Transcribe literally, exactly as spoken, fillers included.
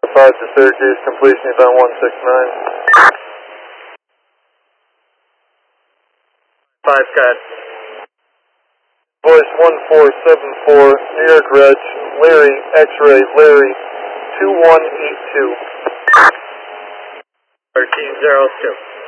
five to Syracuse, completion event one six nine. five, Scott. Voice one four seven four, New York Reg, Larry, X-ray, Larry, two one eight two. thirteen zero two.